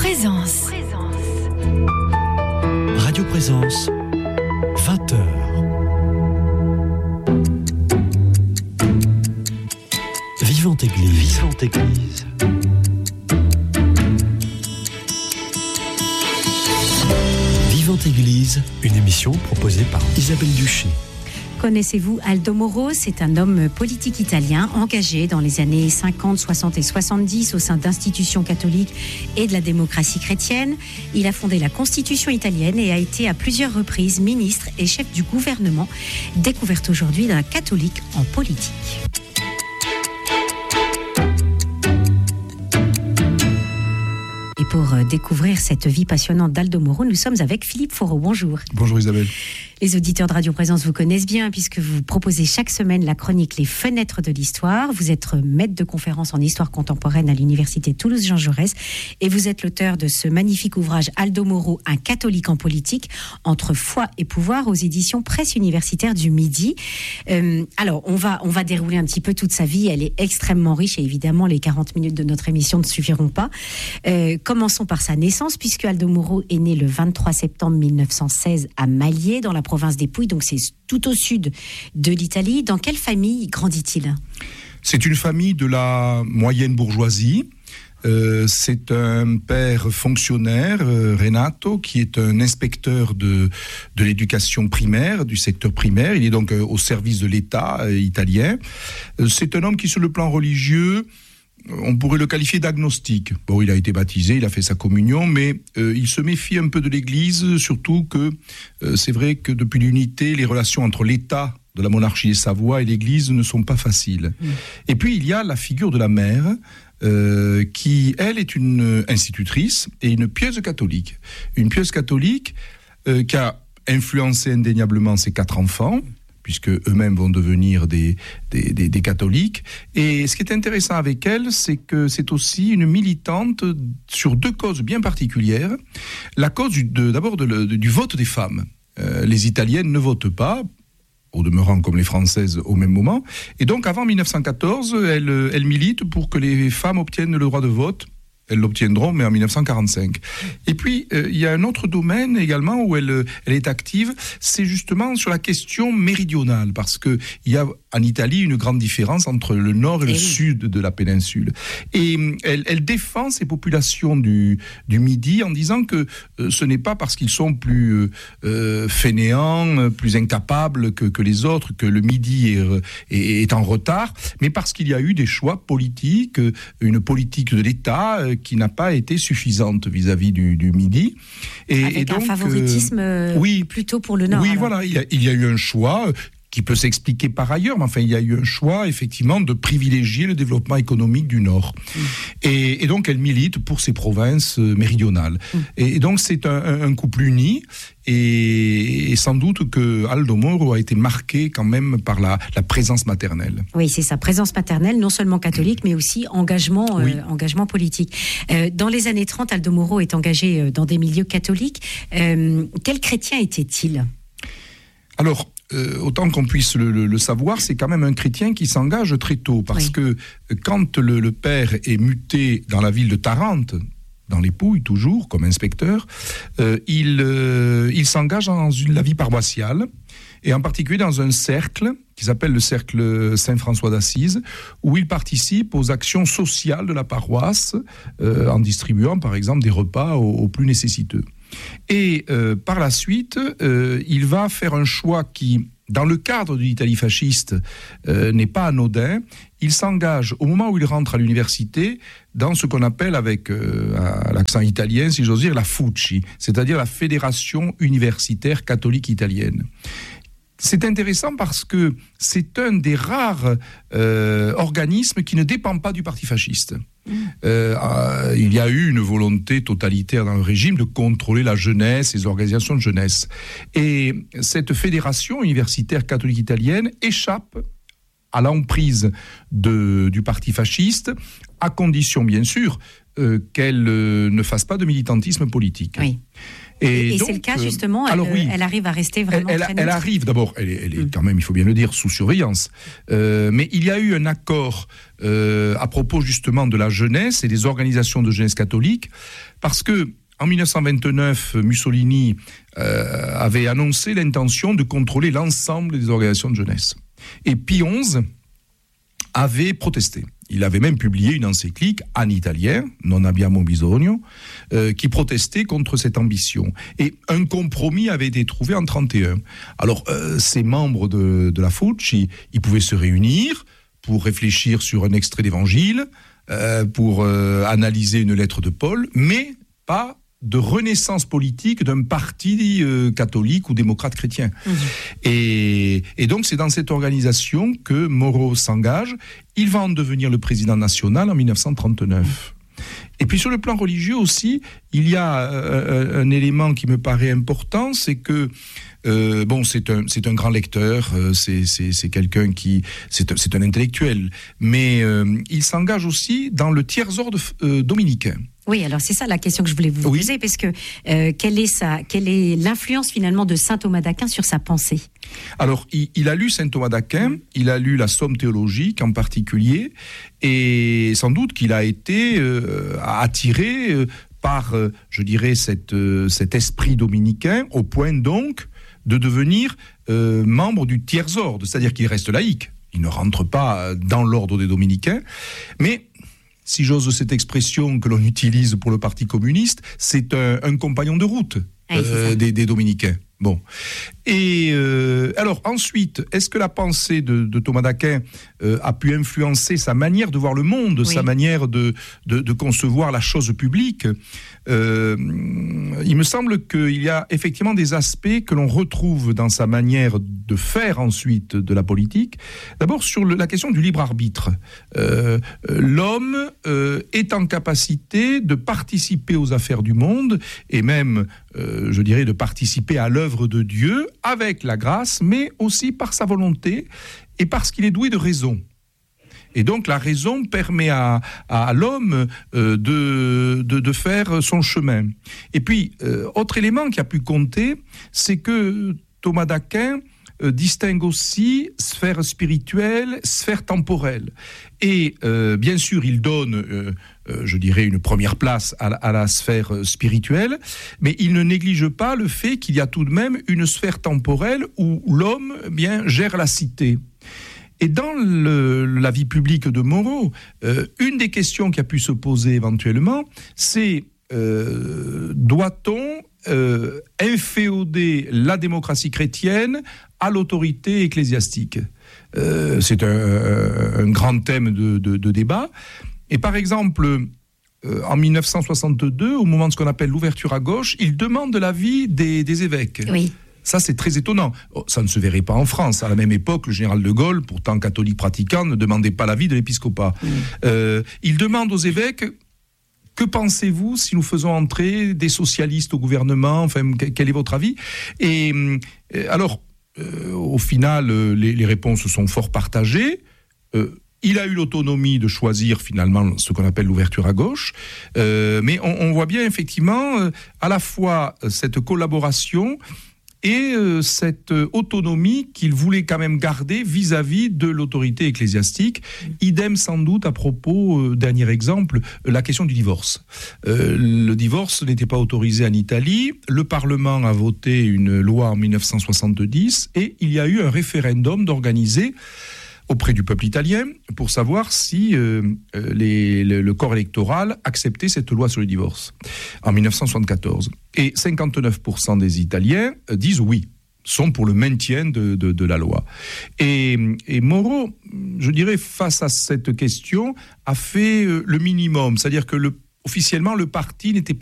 Présence. Radio Présence, 20h. Vivante Église. Vivante Église. Vivante Église, une émission proposée par Isabelle Duché. Connaissez-vous Aldo Moro? C'est un homme politique italien engagé dans les années 50, 60 et 70 au sein d'institutions catholiques et de la démocratie chrétienne. Il a fondé la Constitution italienne et a été à plusieurs reprises ministre et chef du gouvernement. Découverte aujourd'hui d'un catholique en politique. Et pour découvrir cette vie passionnante d'Aldo Moro, nous sommes avec Philippe Foreau. Bonjour. Bonjour Isabelle. Les auditeurs de Radio Présence vous connaissent bien puisque vous proposez chaque semaine la chronique Les Fenêtres de l'Histoire. Vous êtes maître de conférence en histoire contemporaine à l'université Toulouse-Jean Jaurès et vous êtes l'auteur de ce magnifique ouvrage Aldo Moro, un catholique en politique, entre foi et pouvoir aux éditions Presse universitaire du Midi. Alors, on va dérouler un petit peu toute sa vie. Elle est extrêmement riche et évidemment, les 40 minutes de notre émission ne suffiront pas. Commençons par sa naissance puisque Aldo Moro est né le 23 septembre 1916 à Mallier, dans la province des Pouilles, donc c'est tout au sud de l'Italie. Dans quelle famille grandit-il ? C'est une famille de la moyenne bourgeoisie. C'est un père fonctionnaire, Renato, qui est un inspecteur de l'éducation primaire, du secteur primaire. Il est donc au service de l'État italien. C'est un homme qui, sur le plan religieux, on pourrait le qualifier d'agnostique. Bon, il a été baptisé, il a fait sa communion, mais il se méfie un peu de l'Église, surtout que c'est vrai que depuis l'unité, les relations entre l'État de la monarchie des Savoie et l'Église ne sont pas faciles. Et puis, il y a la figure de la mère, qui, elle, est une institutrice et une pieuse catholique. Une pieuse catholique qui a influencé indéniablement ses 4 enfants, puisque eux-mêmes vont devenir des catholiques. Et ce qui est intéressant avec elle, c'est que c'est aussi une militante sur 2 causes bien particulières. La cause d'abord du vote des femmes. Les Italiennes ne votent pas, au demeurant comme les Françaises au même moment. Et donc avant 1914, elle milite pour que les femmes obtiennent le droit de vote. Elles l'obtiendront, mais en 1945. Et puis, il y a un autre domaine également où elle est active, c'est justement sur la question méridionale, parce qu'il y a en Italie une grande différence entre le nord et le sud de la péninsule. Et elle défend ces populations du Midi en disant que ce n'est pas parce qu'ils sont plus fainéants, plus incapables que les autres, que le Midi est en retard, mais parce qu'il y a eu des choix politiques, une politique de l'État qui n'a pas été suffisante vis-à-vis du Midi. Avec donc, un favoritisme plutôt pour le Nord. Oui, alors. Voilà, il y a eu un choix qui peut s'expliquer par ailleurs, mais enfin, il y a eu un choix, effectivement, de privilégier le développement économique du Nord. Et donc, elle milite pour ces provinces méridionales. Et donc, c'est un couple uni, et sans doute que Aldo Moro a été marqué quand même par la présence maternelle. Oui, c'est sa présence maternelle, non seulement catholique, mais aussi engagement politique. Dans les années 30, Aldo Moro est engagé dans des milieux catholiques. Quel chrétien était-il ? Alors, autant qu'on puisse le savoir, c'est quand même un chrétien qui s'engage très tôt, parce que quand le père est muté dans la ville de Tarente, dans les Pouilles toujours, comme inspecteur, il s'engage dans la vie paroissiale, et en particulier dans un cercle qui s'appelle le cercle Saint-François d'Assise, où il participe aux actions sociales de la paroisse, en distribuant par exemple des repas aux plus nécessiteux. Et par la suite, il va faire un choix qui, dans le cadre de l'Italie fasciste, n'est pas anodin. Il s'engage, au moment où il rentre à l'université, dans ce qu'on appelle, avec à l'accent italien, si j'ose dire, la FUCI, c'est-à-dire la Fédération universitaire catholique italienne. C'est intéressant parce que c'est un des rares organismes qui ne dépend pas du parti fasciste. Il y a eu une volonté totalitaire dans le régime de contrôler la jeunesse, les organisations de jeunesse. Et cette fédération universitaire catholique italienne échappe à l'emprise du parti fasciste, à condition bien sûr qu'elle ne fasse pas de militantisme politique. Oui. Et donc, c'est le cas justement, elle arrive à rester vraiment très neutre. Elle arrive d'abord, elle est quand même, il faut bien le dire, sous surveillance. Mais il y a eu un accord à propos justement de la jeunesse et des organisations de jeunesse catholique, parce que en 1929, Mussolini avait annoncé l'intention de contrôler l'ensemble des organisations de jeunesse. Et Pie XI avait protesté. Il avait même publié une encyclique en italien, Non abbiamo bisogno, qui protestait contre cette ambition. Et un compromis avait été trouvé en 1931. Alors, ces membres de la Fucci, ils pouvaient se réunir pour réfléchir sur un extrait d'évangile, pour analyser une lettre de Paul, mais pas de renaissance politique d'un parti catholique ou démocrate chrétien. Et donc c'est dans cette organisation que Moro s'engage. Il va en devenir le président national en 1939. Et puis sur le plan religieux aussi, il y a un élément qui me paraît important, c'est que c'est un grand lecteur, c'est quelqu'un qui c'est un intellectuel, mais il s'engage aussi dans le tiers-ordre dominicain. Oui, alors c'est ça la question que je voulais vous poser, parce que quelle est l'influence finalement de saint Thomas d'Aquin sur sa pensée ? Alors, il a lu saint Thomas d'Aquin, il a lu la Somme théologique en particulier, et sans doute qu'il a été attiré par, je dirais, cet esprit dominicain, au point donc de devenir membre du tiers-ordre, c'est-à-dire qu'il reste laïque. Il ne rentre pas dans l'ordre des dominicains, mais si j'ose cette expression que l'on utilise pour le Parti communiste, c'est un compagnon de route des dominicains. Bon. Et alors ensuite, est-ce que la pensée de Thomas d'Aquin a pu influencer sa manière de voir le monde, sa manière de concevoir la chose publique ? Il me semble qu'il y a effectivement des aspects que l'on retrouve dans sa manière de faire ensuite de la politique. D'abord sur la question du libre arbitre. L'homme est en capacité de participer aux affaires du monde et même, je dirais, de participer à l'œuvre de Dieu avec la grâce, mais aussi par sa volonté et parce qu'il est doué de raison. Et donc la raison permet à l'homme de faire son chemin. Et puis, autre élément qui a pu compter, c'est que Thomas d'Aquin distingue aussi sphère spirituelle, sphère temporelle. Et bien sûr, il donne, je dirais, une première place à la sphère spirituelle, mais il ne néglige pas le fait qu'il y a tout de même une sphère temporelle où l'homme gère la cité. Et dans la vie publique de Moro, une des questions qui a pu se poser éventuellement, c'est doit-on inféoder la démocratie chrétienne à l'autorité ecclésiastique ? C'est un grand thème de débat. Et par exemple, en 1962, au moment de ce qu'on appelle l'ouverture à gauche, il demande l'avis des évêques. Oui. Ça, c'est très étonnant. Ça ne se verrait pas en France. À la même époque, le général de Gaulle, pourtant catholique pratiquant, ne demandait pas l'avis de l'épiscopat. Il demande aux évêques, que pensez-vous si nous faisons entrer des socialistes au gouvernement ? Enfin, quel est votre avis ? Et alors, au final, les réponses sont fort partagées. Il a eu l'autonomie de choisir finalement ce qu'on appelle l'ouverture à gauche, mais on voit bien effectivement à la fois cette collaboration et cette autonomie qu'il voulait quand même garder vis-à-vis de l'autorité ecclésiastique. Idem sans doute à propos, dernier exemple, la question du divorce. Le divorce n'était pas autorisé en Italie, le Parlement a voté une loi en 1970 et il y a eu un référendum d'organiser auprès du peuple italien pour savoir si le corps électoral acceptait cette loi sur le divorce en 1974. Et 59% des Italiens disent oui, sont pour le maintien de la loi. Et Moro, je dirais, face à cette question, a fait le minimum, c'est-à-dire que officiellement le parti n'était pas